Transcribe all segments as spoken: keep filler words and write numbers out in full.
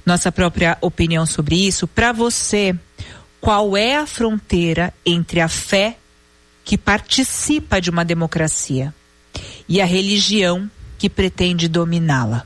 nossa própria opinião sobre isso. Para você, qual é a fronteira entre a fé que participa de uma democracia e a religião que pretende dominá-la?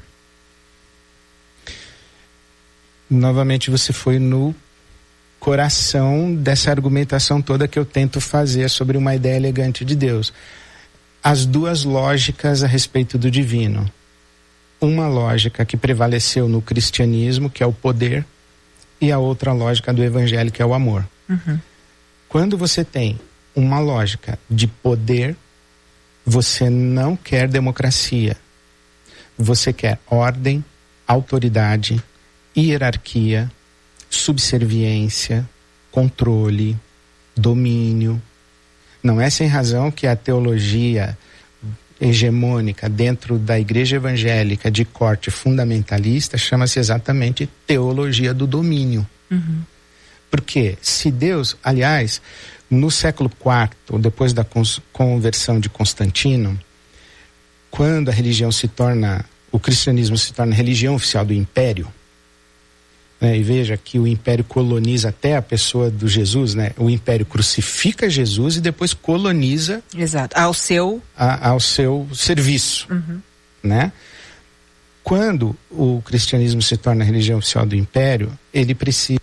Novamente você foi no coração dessa argumentação toda que eu tento fazer sobre uma ideia elegante de Deus. As duas lógicas a respeito do divino. Uma lógica que prevaleceu no cristianismo, que é o poder, e a outra lógica do evangelho, que é o amor. Uhum. Quando você tem uma lógica de poder, você não quer democracia. Você quer ordem, autoridade, hierarquia, subserviência, controle, domínio. Não é sem razão que a teologia hegemônica dentro da igreja evangélica de corte fundamentalista chama-se exatamente teologia do domínio. Uhum. Porque se Deus, aliás, no século quarto, depois da conversão de Constantino, quando a religião se torna, o cristianismo se torna religião oficial do império, né, e veja que o império coloniza até a pessoa do Jesus, né? O império crucifica Jesus e depois coloniza. Exato, ao seu a, ao seu serviço, uhum. né? Quando o cristianismo se torna religião oficial do império, ele precisa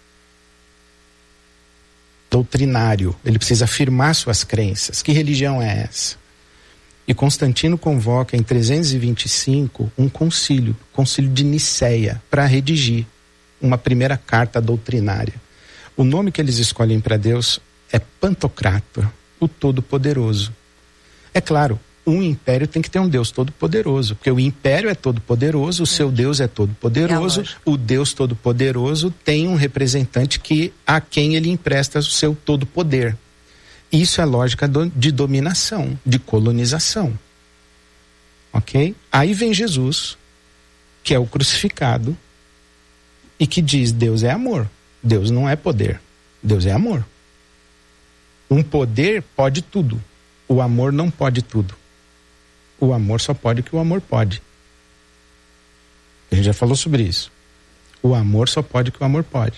doutrinário, ele precisa afirmar suas crenças. Que religião é essa? E Constantino convoca em trezentos e vinte e cinco um concílio, concílio de Niceia, para redigir uma primeira carta doutrinária. O nome que eles escolhem para Deus é Pantocrator, o Todo-Poderoso. É claro, um império tem que ter um Deus todo-poderoso, porque o império é todo-poderoso, o seu Deus é todo-poderoso, é o Deus todo-poderoso tem um representante que, a quem ele empresta o seu todo-poder. Isso é lógica do, de dominação, de colonização. Ok? Aí vem Jesus, que é o crucificado, e que diz: Deus é amor, Deus não é poder, Deus é amor. Um poder pode tudo, o amor não pode tudo. O amor só pode o que o amor pode. A gente já falou sobre isso. O amor só pode o que o amor pode.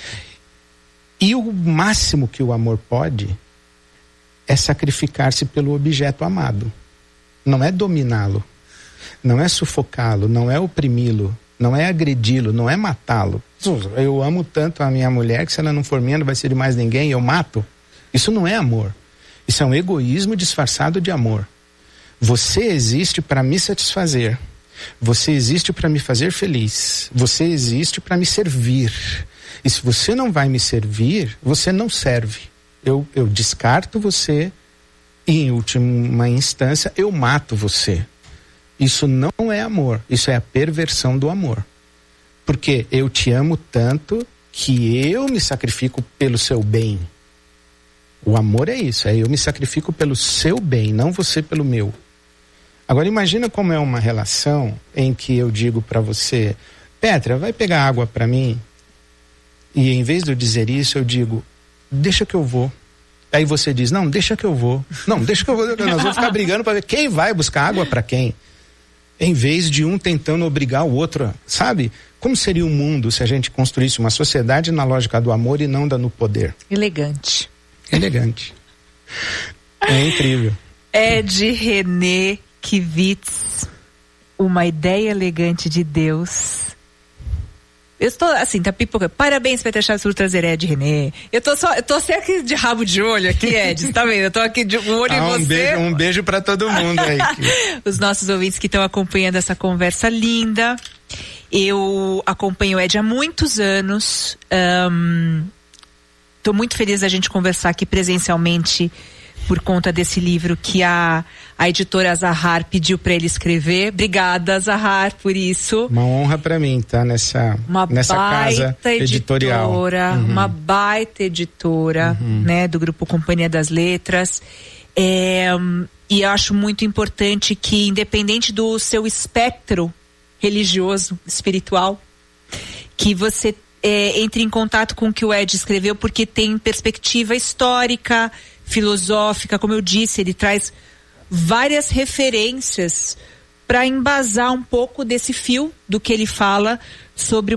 E o máximo que o amor pode é sacrificar-se pelo objeto amado. Não é dominá-lo, não é sufocá-lo, não é oprimi-lo, não é agredi-lo, não é matá-lo. Eu amo tanto a minha mulher que se ela não for minha não vai ser de mais ninguém, eu mato. Isso não é amor. Isso é um egoísmo disfarçado de amor. Você existe para me satisfazer. Você existe para me fazer feliz. Você existe para me servir. E se você não vai me servir, você não serve. Eu, eu descarto você e, em última instância, eu mato você. Isso não é amor. Isso é a perversão do amor. Porque eu te amo tanto que eu me sacrifico pelo seu bem. O amor é isso, é eu me sacrifico pelo seu bem, não você pelo meu. Agora imagina como é uma relação em que eu digo para você: Petra, vai pegar água para mim? E em vez de eu dizer isso, eu digo: deixa que eu vou. Aí você diz: não, deixa que eu vou. Não, deixa que eu vou. Nós vamos ficar brigando para ver quem vai buscar água para quem. Em vez de um tentando obrigar o outro, sabe? Como seria o mundo se a gente construísse uma sociedade na lógica do amor e não da no poder? Elegante. Elegante. É incrível. Ed René Kivitz, uma ideia elegante de Deus. Eu estou assim, tá pipoca. Parabéns, Petra Chaves, por trazer Ed René. Eu tô só, eu tô sempre aqui de rabo de olho aqui, Ed, tá vendo? Eu tô aqui de um olho ah, em um você. Beijo, um beijo pra todo mundo aí. Os nossos ouvintes que estão acompanhando essa conversa linda. Eu acompanho o Ed há muitos anos. Um, tô muito feliz da gente conversar aqui presencialmente por conta desse livro que a, a editora Zahar pediu para ele escrever. Obrigada, Zahar, por isso. Uma honra para mim, tá? Nessa, uma nessa baita casa editorial. Editora, uhum. Uma baita editora, uhum. né? Do Grupo Companhia das Letras. É, e eu acho muito importante que, independente do seu espectro religioso, espiritual, que você é, entre em contato com o que o Ed escreveu, porque tem perspectiva histórica, filosófica, como eu disse, ele traz várias referências para embasar um pouco desse fio do que ele fala sobre